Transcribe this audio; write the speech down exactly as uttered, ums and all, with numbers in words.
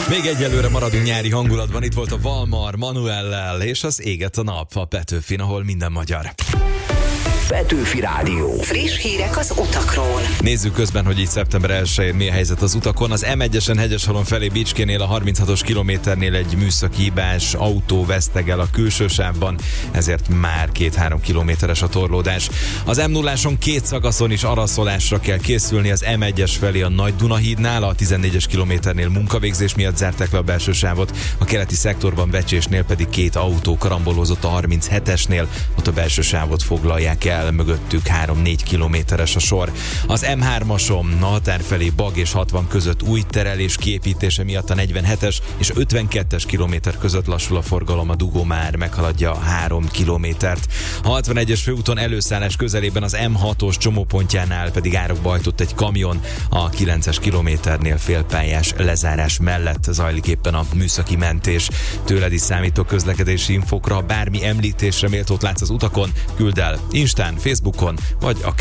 Még egyelőre maradunk nyári hangulatban, itt volt a Valmar Manuellel, és az Éget a nap a Petőfin, ahol minden magyar. Petőfi Rádió. Friss hírek az utakról. Nézzük közben, hogy így szeptember elsején mi a helyzet az utakon. Az em egyesen Hegyeshalom felé Bicskénél a harminchatos kilométernél egy műszaki hibás autó vesztegel a külső sávban, ezért már két-három kilométeres a torlódás. Az em nulláson két szakaszon is araszolásra kell készülni, az em egyes felé a Nagy Dunahídnál, a tizennégyes kilométernél munkavégzés miatt zárták le a belső sávot, a keleti szektorban Becsésnél pedig két autó karambolózott a harminchetesnél, ott a belső sávot foglalják el. Mögöttük három-négy kilométeres a sor. Az em hármason a határ felé Bag és hatvan között új terelés kiépítése miatt a negyvenhetes és ötvenkettes kilométer között lassul a forgalom, a dugó már meghaladja a három kilométert. A hatvanegyes főúton előszállás közelében az em hatos csomópontjánál pedig árokba hajtott egy kamion, a kilences kilométernél félpályás lezárás mellett zajlik éppen a műszaki mentés. Tőled is számítok közlekedési infokra, bármi említésre méltót látsz az utakon, küld el Instán, Facebookon, vagy akár